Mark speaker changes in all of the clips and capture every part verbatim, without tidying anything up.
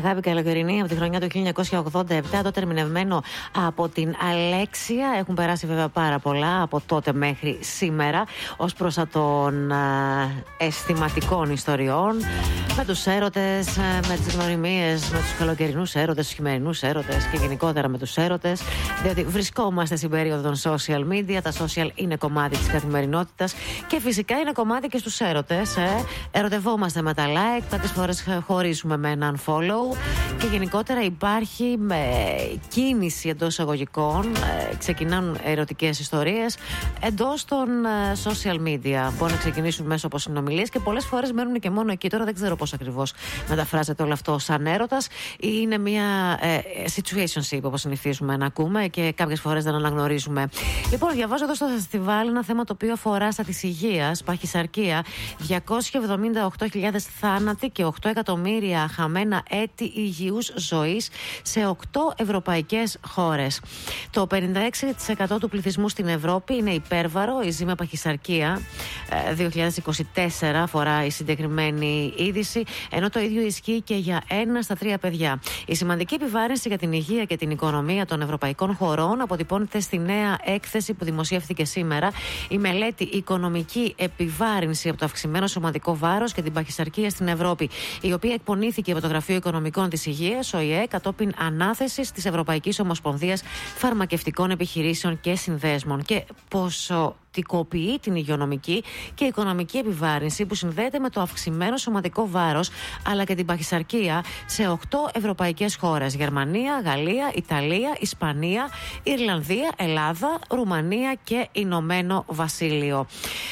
Speaker 1: Αγάπη καλοκαιρινή από τη χρονιά του χίλια εννιακόσια ογδόντα επτά, το ερμηνευμένο από την Αλέξια. Έχουν περάσει βέβαια πάρα πολλά από τότε μέχρι σήμερα ως προς των αισθηματικών ιστοριών, με τους έρωτες, με τις γνωριμίες, με τους καλοκαιρινούς έρωτες, τους χειμερινούς έρωτες και γενικότερα με τους έρωτες, διότι βρισκόμαστε στην περίοδο των social media. Τα social είναι κομμάτι της καθημερινότητας και φυσικά είναι κομμάτι και στους έρωτες. Ε. Ερωτευόμαστε με τα like, κάποιες φορές χωρίζουμε με έναν follow και γενικότερα υπάρχει με κίνηση εντός εισαγωγικών. Ε, ξεκινάνε ερωτικές ιστορίες εντός των ε, social media. Μπορεί να ξεκινήσουν μέσω από συνομιλίες και πολλές φορές μένουν και μόνο εκεί. Τώρα δεν ξέρω πώς ακριβώς μεταφράζεται όλο αυτό σαν έρωτας ή είναι μια ε, situationship όπως συνηθίζουμε να ακούμε και κάποιες φορές δεν αναγνωρίζουμε. Λοιπόν, διαβάζω εδώ στο φεστιβάλ ένα θέμα το οποίο αφορά στα της υγείας, παχυσαρκία. διακόσιες εβδομήντα οκτώ χιλιάδες θάνατοι και οκτώ εκατομμύρια χαμένα έτη υγιούς ζωής σε οκτώ ευρωπαϊκές χώρες. Το πενήντα έξι τοις εκατό του πληθυσμού στην Ευρώπη είναι υπέρβαρο. Η ζύμη παχυσαρκία δύο χιλιάδες είκοσι τέσσερα αφορά η συγκεκριμένη είδηση, ενώ το ίδιο ισχύει και για ένα στα τρία παιδιά. Η σημαντική επιβάρυνση για την υγεία και την οικονομία των ευρωπαϊκών χωρών αποτυπώνεται στη νέα έκθεση που δημοσιεύθηκε σήμερα. Η μελέτη «Οικονομική επιβάρυνση από το αυξημένο σωματικό βάρος και την παχυσαρκία στην Ευρώπη», η οποία εκπονήθηκε από το Γραφείο Οικονομικών της Υγείας, ο ΙΕ, κατόπιν ανάθεσης της Ευρωπαϊκής Ομοσπονδίας Φαρμακευτικών Επιχειρήσεων και Συνδέσμων. Και πόσο τικοποιεί την υγειονομική και οικονομική επιβάρυνση που συνδέεται με το αυξημένο σωματικό βάρος αλλά και την παχυσαρκία σε οκτώ ευρωπαϊκές χώρες: Γερμανία, Γαλλία, Ιταλία, Ισπανία, Ιρλανδία, Ελλάδα, Ρουμανία και Ηνωμένο Βασίλειο.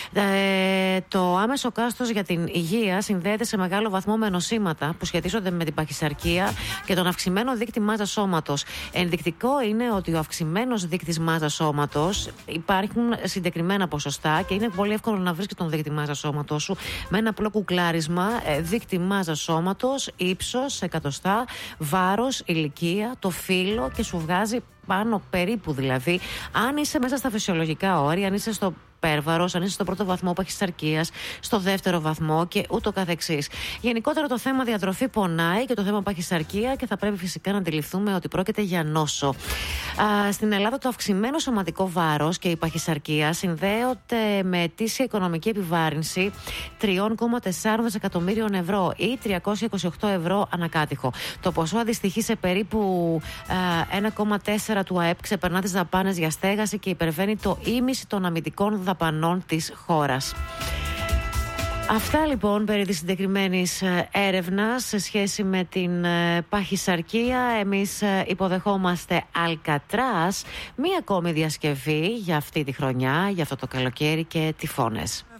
Speaker 1: Ε, το άμεσο κόστος για την υγεία συνδέεται σε μεγάλο βαθμό με νοσήματα που σχετίζονται με την παχυσαρκία και τον αυξημένο δείκτη μάζας σώματος. Ενδεικτικό είναι ότι ο αυξημένος δείκτης μάζας σώματος, υπάρχουν συγκεκριμένα ποσοστά και είναι πολύ εύκολο να βρεις και τον δείκτη μάζας σώματος σου με ένα απλό κουκλάρισμα, δείκτη μάζας σώματος, ύψος, εκατοστά, βάρος, ηλικία, το φύλο και σου βγάζει πάνω περίπου, δηλαδή αν είσαι μέσα στα φυσιολογικά όρια, αν είσαι στο υπέρβαρος, αν είσαι στο πρώτο βαθμό παχυσαρκίας, στο δεύτερο βαθμό και ούτω καθεξής. Γενικότερα το θέμα διατροφή πονάει και το θέμα παχυσαρκία και θα πρέπει φυσικά να αντιληφθούμε ότι πρόκειται για νόσο. Α, στην Ελλάδα το αυξημένο σωματικό βάρος και η παχυσαρκία συνδέονται με ετήσια οικονομική επιβάρυνση τρία κόμμα τέσσερα δισεκατομμύριων ευρώ ή τριακόσια είκοσι οκτώ ευρώ ανακάτοικο. Το ποσό αντιστοιχεί σε περίπου α, ένα κόμμα τέσσερα του ΑΕΠ, ξεπερνά τις δαπάνες για στέγαση και υπερβαίνει το ίμιση των αμυντικών δαπανών της χώρας. Αυτά λοιπόν περί της συγκεκριμένης έρευνας σε σχέση με την παχυσαρκία. Εμείς υποδεχόμαστε Αλκατράς, μία ακόμη διασκευή για αυτή τη χρονιά, για αυτό το καλοκαίρι και τυφώνες.